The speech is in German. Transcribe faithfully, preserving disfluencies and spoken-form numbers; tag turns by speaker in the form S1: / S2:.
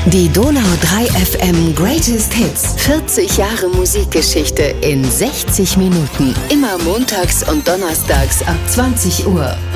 S1: Die Donau drei F M Greatest Hits. vierzig Jahre Musikgeschichte in sechzig Minuten. Immer montags und donnerstags ab zwanzig Uhr.